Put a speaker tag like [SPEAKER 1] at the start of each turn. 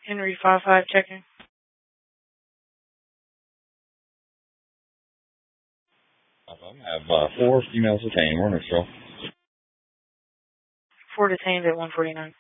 [SPEAKER 1] Henry 55 checking.
[SPEAKER 2] I have 4 females detained. We're in a show.
[SPEAKER 1] 4 detained at 149.